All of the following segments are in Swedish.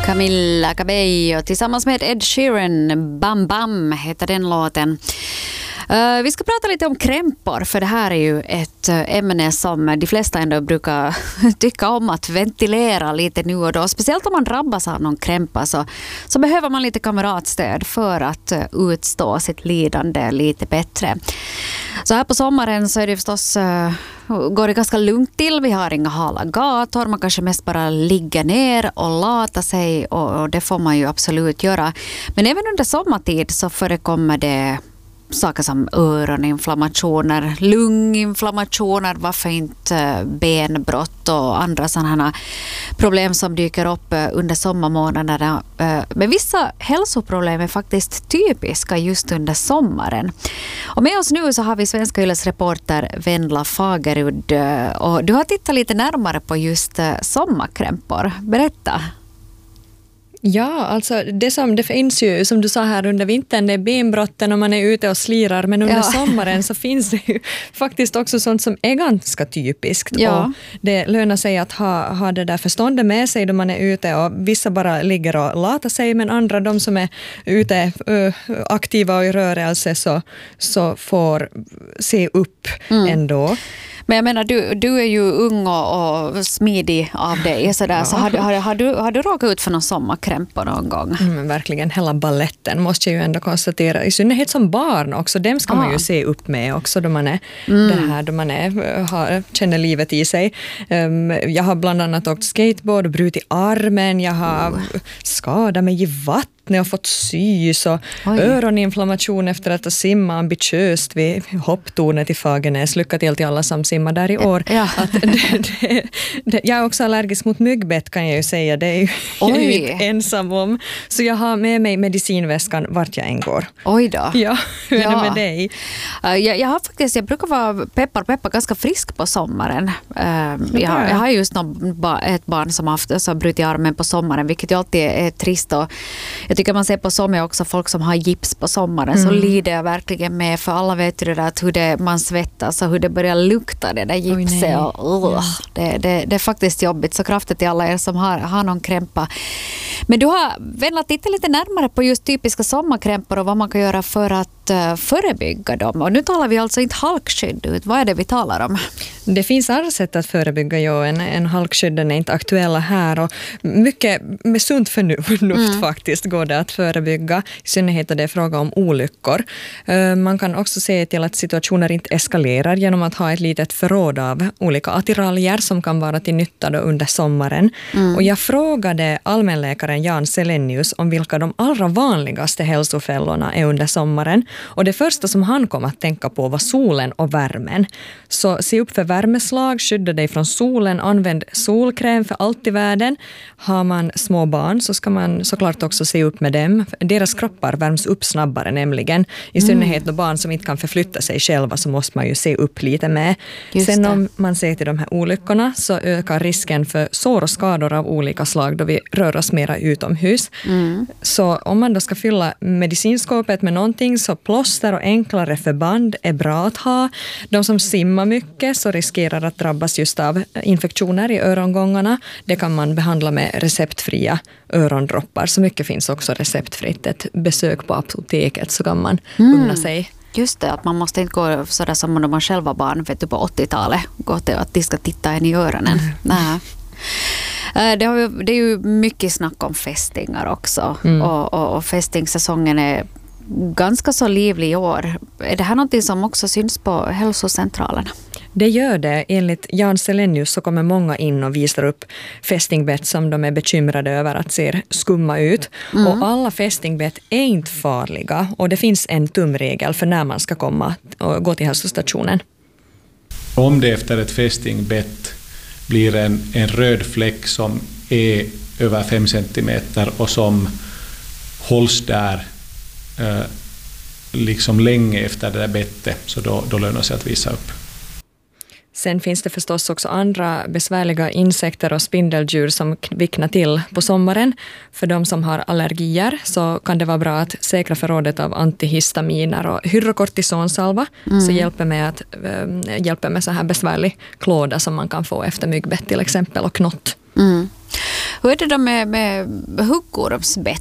Camila Cabello tillsammans med Ed Sheeran, Bam Bam heter den låten. Vi ska prata lite om krämpor, för det här är ju ett ämne som de flesta ändå brukar tycka om att ventilera lite nu och då. Speciellt om man drabbas av någon krämpa så behöver man lite kamratstöd för att utstå sitt lidande lite bättre. Så här på sommaren så är det förstås, går det ganska lugnt till. Vi har inga hala gator. Man kanske mest bara ligger ner och lata sig, och det får man ju absolut göra. Men även under sommartid så förekommer det saker som öroninflammationer, lunginflammationer, varför inte benbrott och andra sådana problem som dyker upp under sommarmånaderna. Men vissa hälsoproblem är faktiskt typiska just under sommaren. Och med oss nu så har vi Svenska Yles reporter Vendla Fagerud, och du har tittat lite närmare på just sommarkrämpor. Berätta. Ja, alltså det finns ju, som du sa här, under vintern, det är benbrotten och man är ute och slirar, men under sommaren så finns det ju faktiskt också sånt som är ganska typiskt. Ja. Och det lönar sig att ha det där förståndet med sig då man är ute, och vissa bara ligger och latar sig, men andra, de som är ute aktiva och i rörelse, så får se upp ändå. Men jag menar, du är ju ung och smidig av dig. Sådär. Så har du råkat ut för någon sommarkrämpor någon gång? Verkligen, hela balletten måste jag ju ändå konstatera. I synnerhet som barn också. Dem ska man ju se upp med också då man är känner livet i sig. Jag har bland annat åkt skateboard och brutit armen. Jag har skadat mig i vatten. Jag har fått sys och öroninflammation efter att ha simmat ambitiöst vid hopptornet i Fagernes. Lycka till alla som simmar där i år. Ja. Jag är också allergisk mot myggbett, kan jag ju säga. Det är ju jag är inte ensam om. Så jag har med mig medicinväskan vart jag än går. Oj då. Ja, hur är det med dig? Jag brukar vara peppar ganska frisk på sommaren. Jag har just ett barn som har brutit armen på sommaren, vilket ju alltid är trist. Och jag tycker man ser på sommar också folk som har gips på sommaren, så lider jag verkligen med, för alla vet ju det där att hur man svettas och hur det börjar lukta, det där gipset. Det är faktiskt jobbigt, så kraftigt till alla er som har någon krämpa. Men du har väl tittat lite närmare på just typiska sommarkrämpor och vad man kan göra för att förebygga dem. Och nu talar vi alltså inte halkskydd ut. Vad är det vi talar om? Det finns andra sätt att förebygga. En halkskydden är inte aktuella här, och mycket med sunt förnuft faktiskt går det att förebygga. I synnerhet är det fråga om olyckor. Man kan också se till att situationer inte eskalerar genom att ha ett litet förråd av olika attiraljer som kan vara till nytta under sommaren. Och jag frågade allmänläkaren Jan Selenius om vilka de allra vanligaste hälsofällorna är under sommaren. Och det första som han kom att tänka på var solen och värmen. Så se upp för värmeslag, skydda dig från solen, använd solkräm för allt i världen. Har man små barn så ska man såklart också se upp med dem. Deras kroppar värms upp snabbare nämligen. I synnerhet då barn som inte kan förflytta sig själva, så måste man ju se upp lite med. Sen om man ser till de här olyckorna så ökar risken för sår och skador av olika slag då vi rör oss mera utomhus. Så om man då ska fylla medicinskåpet med någonting, så plåster och enklare förband är bra att ha. De som simmar mycket så riskerar att drabbas just av infektioner i örongångarna. Det kan man behandla med receptfria örondroppar. Så mycket finns också receptfritt. Ett besök på apoteket så kan man unna sig. Just det, att man måste inte gå sådär som när man själv var barn, vet du, på 80-talet. Gå till att de ska titta en i öronen. Nej. Det är ju mycket snack om fästingar också. Och fästingsäsongen är ganska så livlig i år. Är det här någonting som också syns på hälsocentralerna? Det gör det. Enligt Jan Selenius så kommer många in och visar upp fästingbett som de är bekymrade över att ser skumma ut. Och alla fästingbett är inte farliga, och det finns en tumregel för när man ska komma och gå till hälsostationen. Om det efter ett fästingbett blir en röd fläck som är över 5 centimeter och som hålls där liksom länge efter det där bettet, så då lönar det sig att visa upp. Sen finns det förstås också andra besvärliga insekter och spindeldjur som vicknar till på sommaren. För de som har allergier så kan det vara bra att säkra förrådet av antihistaminer och hydrokortisonsalva. Så hjälper med så här besvärlig klåda som man kan få efter myggbett till exempel och knott. Hur är det då med huggormsbett?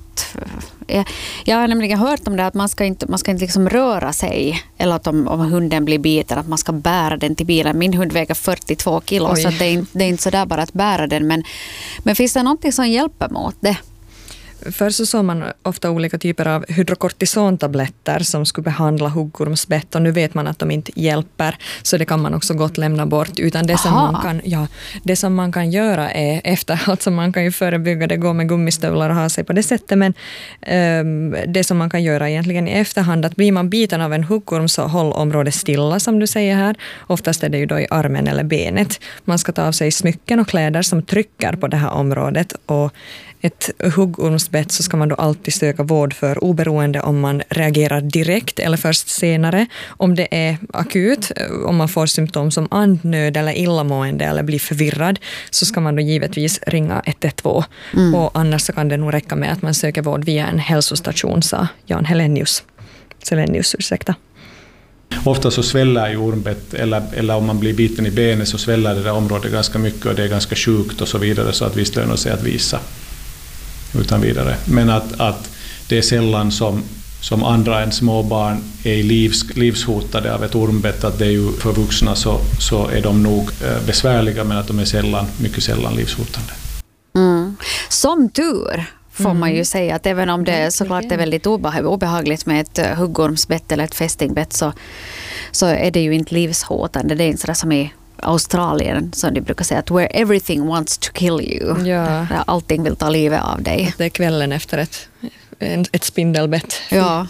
Jag har nämligen hört om det att man ska inte liksom röra sig, eller att om hunden blir biten att man ska bära den till bilen. Min hund väger 42 kilo. Oj. Så det är inte så där bara att bära den. Men finns det någonting som hjälper mot det? Förr så såg man ofta olika typer av hydrokortisontabletter som skulle behandla huggormsbett, och nu vet man att de inte hjälper, så det kan man också gott lämna bort. Utan det som man kan göra är alltså man kan ju förebygga det, gå med gummistövlar och ha sig på det sättet, men det som man kan göra egentligen i efterhand, att blir man biten av en huggorm så håll området stilla som du säger här. Oftast är det ju då i armen eller benet. Man ska ta av sig smycken och kläder som trycker på det här området, och ett huggormsbett så ska man då alltid söka vård för, oberoende om man reagerar direkt eller först senare. Om det är akut, om man får symptom som andnöd eller illamående eller blir förvirrad, så ska man då givetvis ringa 112. Och annars så kan det nog räcka med att man söker vård via en hälsostation, sa Jan Helenius. Ursäkta. Ofta så sväller ju ormbett, eller om man blir biten i benet så sväller det där området ganska mycket och det är ganska sjukt och så vidare, så att visst lönar sig att visa utan vidare. Men att det är sällan som andra än små barn är livshotade av ett ormbett, att det är ju för vuxna så är de nog besvärliga, men att de är mycket sällan livshotande. Som tur får man ju säga, att även om det såklart är väldigt obehagligt med ett huggormsbett eller ett fästingbett, så är det ju inte livshotande. Det är inte sådär som i Australien som de brukar säga, att where everything wants to kill you. Ja. Allting vill ta livet av dig. Det är kvällen efter ett spindelbett. Ja.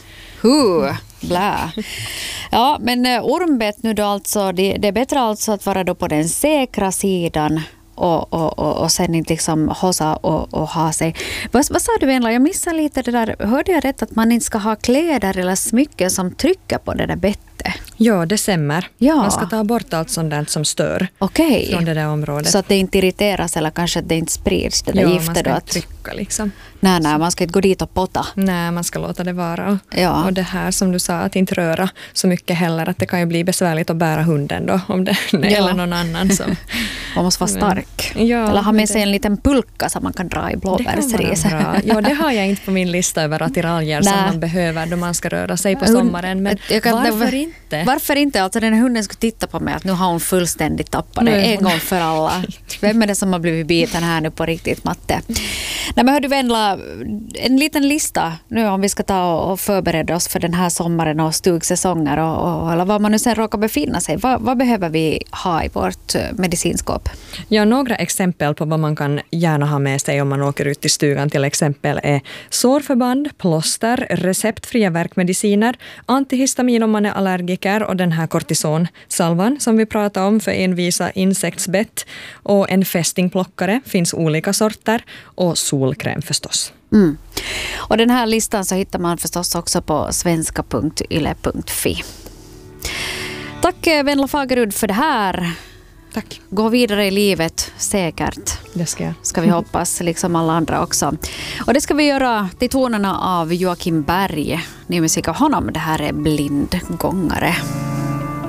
Blä. Ja, men ormbett nu då alltså, det är bättre alltså att vara då på den säkra sidan och sen inte liksom hossa och ha sig. Vad sa du, Venla? Jag missade lite det där. Hörde jag rätt att man inte ska ha kläder eller smycken som trycker på det där bettet? Ja, det stämmer. Ja. Man ska ta bort allt sånt där som stör från det där området. Så att det inte irriteras eller kanske att det inte sprids, det där giftet. Man ska inte trycka liksom. Nej, man ska inte gå dit och potta. Nej, man ska låta det vara. Och det här som du sa, att inte röra så mycket heller, att det kan ju bli besvärligt att bära hunden då, om det eller någon annan som... Man måste vara stark. Ja, eller ha med sig en liten pulka som man kan dra i blåbärsris. Ja, det har jag inte på min lista över attiraljer som man behöver då man ska röra sig på sommaren. Men varför inte? Varför inte? Alltså den här hunden skulle titta på mig att nu har hon fullständigt tappat det en gång för alla. Vem är det som har blivit biten här nu på riktigt, Matte? Nej, men hör du, Venla, en liten lista nu om vi ska ta och förbereda oss för den här sommaren och stugsäsonger eller var man nu sen råkar befinna sig. Vad behöver vi ha i vårt medicinskåp? Ja, några exempel på vad man kan gärna ha med sig om man åker ut i stugan till exempel är sårförband, plåster, receptfria värkmediciner, antihistamin om man är allergiker och den här kortisonsalvan som vi pratade om för envisa insektsbett, och en fästingplockare, finns olika sorter, och solkräm förstås. Och den här listan så hittar man förstås också på svenska.yle.fi. Tack Venla Fagerud för det här. Tack. Gå vidare i livet säkert. Det ska vi hoppas, liksom alla andra också. Och det ska vi göra till tonerna av Joakim Berg. Ny musik av honom. Det här är Blindgångare.